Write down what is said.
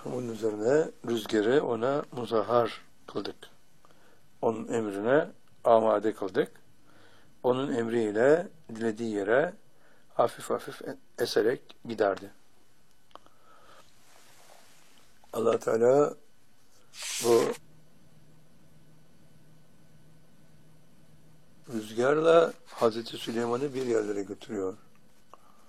Bunun üzerine rüzgarı ona muzahhar kıldık. Onun emrine amade kıldık. Onun emriyle dilediği yere hafif hafif eserek giderdi. Allah Teala bu rüzgarla Hazreti Süleyman'ı bir yerlere götürüyor.